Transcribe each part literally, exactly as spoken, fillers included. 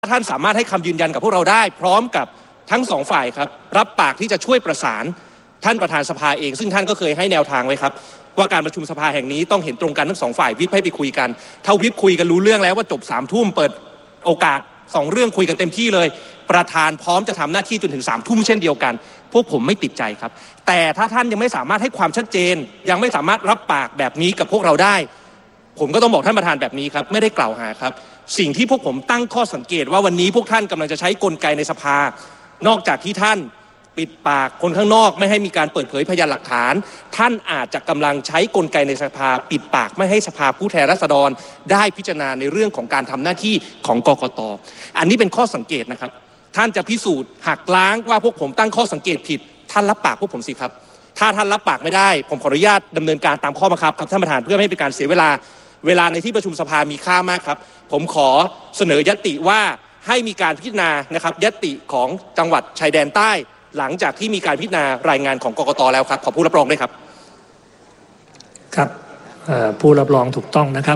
ท่านสามารถให้คำยืนยันกับพวกเราได้พร้อมกับทั้งสองฝ่ายครับรับปากที่จะช่วยประสานท่านประธานสภาเองซึ่งท่านก็เคยให้แนวทางไว้ครับว่าการประชุมสภาแห่งนี้ต้องเห็นตรงกันทั้งสองฝ่ายวิปให้ไปคุยกันถ้าวิปคุยกันรู้เรื่องแล้วว่าจบสามทุ่มเปิดโอกาสสองเรื่องคุยกันเต็มที่เลยประธานพร้อมจะทำหน้าที่จนถึงสามทุ่มเช่นเดียวกันพวกผมไม่ติดใจครับแต่ถ้าท่านยังไม่สามารถให้ความชัดเจนยังไม่สามารถรับปากแบบนี้กับพวกเราได้ผมก็ต้องบอกท่านประธานแบบนี้ครับไม่ได้กล่าวหาครับสิ่งที่พวกผมตั้งข้อสังเกตว่าวันนี้พวกท่านกำลังจะใช้กลไกในสภานอกจากที่ท่านปิดปากคนข้างนอกไม่ให้มีการเปิดเผยพยานหลักฐานท่านอาจจะกำลังใช้กลไกในสภาปิดปากไม่ให้สภาผู้แทนราษฎรได้พิจารณาในเรื่องของการทำหน้าที่ของกกต.อันนี้เป็นข้อสังเกตนะครับท่านจะพิสูจน์หักล้างว่าพวกผมตั้งข้อสังเกตผิดท่านรับปากพวกผมสิครับถ้าท่านรับปากไม่ได้ผมขออนุญาตดำเนินการตามข้อบังคับครับท่านประธานเพื่อไม่ให้เป็นการเสียเวลาเวลาในที่ประชุมสภามีค่ามากครับผมขอเสนอยติว่าให้มีการพิจารณานะครับยติของจังหวัดชายแดนใต้หลังจากที่มีการพิจารณารายงานของกกต.แล้วครับขอผู้รับรองด้วยครับครับผู้รับรองถูกต้องนะครับ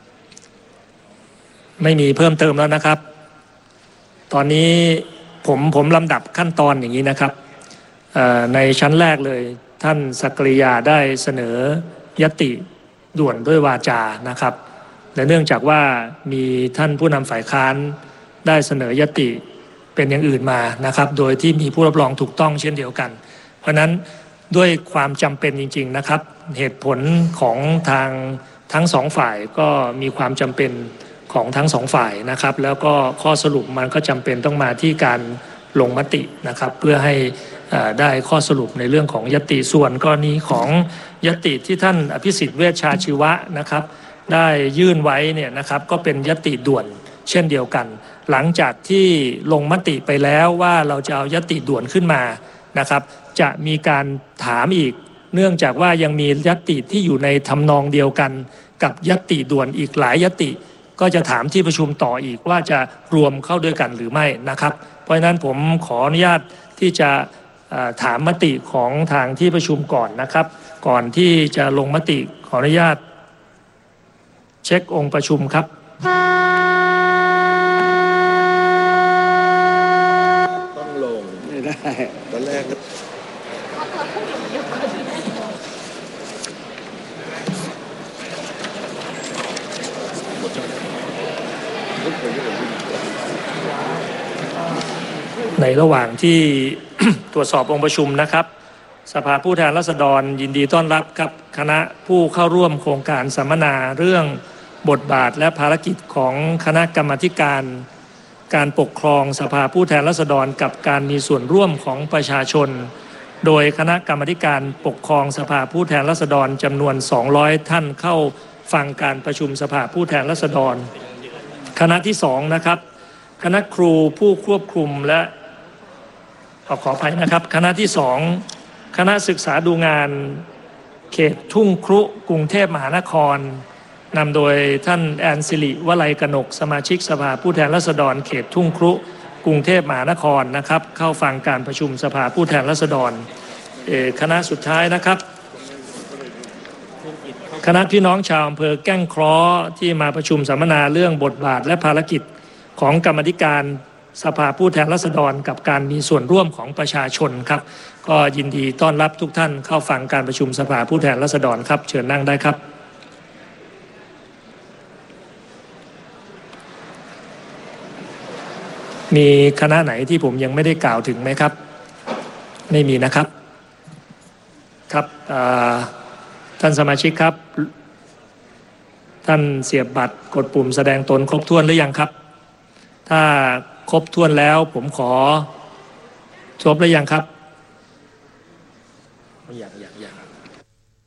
ไม่มีเพิ่มเติมแล้วนะครับตอนนี้ผมผมลำดับขั้นตอนอย่างนี้นะครับในชั้นแรกเลยท่านศักริยาได้เสนอยติด่วนด้วยวาจานะครับและเนื่องจากว่ามีท่านผู้นำฝ่ายค้านได้เสนอยติเป็นอย่างอื่นมานะครับโดยที่มีผู้รับรองถูกต้องเช่นเดียวกันเพราะนั้นด้วยความจำเป็นจริงๆนะครับเหตุผลของทางทั้งสองฝ่ายก็มีความจำเป็นของทั้งสองฝ่ายนะครับแล้วก็ข้อสรุปมันก็จำเป็นต้องมาที่การลงมตินะครับเพื่อให้ได้ข้อสรุปในเรื่องของยติส่วนกรณีของยติที่ท่านอภิสิทธิ์เวชชาชีวะนะครับได้ยื่นไว้เนี่ยนะครับก็เป็นยติด่วนเช่นเดียวกันหลังจากที่ลงมติไปแล้วว่าเราจะเอายติด่วนขึ้นมานะครับจะมีการถามอีกเนื่องจากว่ายังมียติที่อยู่ในทำนองเดียวกันกับยติด่วนอีกหลายยติก็จะถามที่ประชุมต่ออีกว่าจะรวมเข้าด้วยกันหรือไม่นะครับเพราะฉะนั้นผมขออนุญาตที่จะถามมติของทางที่ประชุมก่อนนะครับก่อนที่จะลงมติขออนุญาตเช็คองค์ประชุมครับต้องลงไม่ได้ตอนแรกในระหว่างที่ ตรวจสอบองค์ประชุมนะครับสภาผู้แทนราษฎรยินดีต้อนรับครับคณะผู้เข้าร่วมโครงการสัมมนาเรื่องบทบาทและภารกิจของคณะกรรมาธิการการปกครองสภาผู้แทนราษฎรกับการมีส่วนร่วมของประชาชนโดยคณะกรรมาธิการปกครองสภาผู้แทนราษฎรจำนวนสองร้อยท่านเข้าฟังการประชุมสภาผู้แทนราษฎรคณะที่สองนะครับคณะครูผู้ควบคุมและขอขออภัยนะครับคณะที่สองคณะศึกษาดูงานเขตทุ่งครุกรุงเทพมหานครนำโดยท่านแอนสิริวลัยกนกสมาชิกสภาผู้แทนราษฎรเขตทุ่งครุกรุงเทพมหานครนะครับเข้าฟังการประชุมสภาผู้แทนราษฎรคณะสุดท้ายนะครับคณะพี่น้องชาวอำเภอแก้งเคราะห์ที่มาประชุมสัมมนาเรื่องบทบาทและภารกิจของกรรมาธิการสภาผู้แทนราษฎรกับการมีส่วนร่วมของประชาชนครับก็ยินดีต้อนรับทุกท่านเข้าฟังการประชุมสภาผู้แทนราษฎรครับเชิญนั่งได้ครับมีคณะไหนที่ผมยังไม่ได้กล่าวถึงไหมครับไม่มีนะครับครับท่านสมาชิกครับท่านเสียบบัตรกดปุ่มแสดงตนครบถ้วนหรือยังครับถ้าครบถ้วนแล้วผมขอจบหรือยังครับไม่อยากอยาก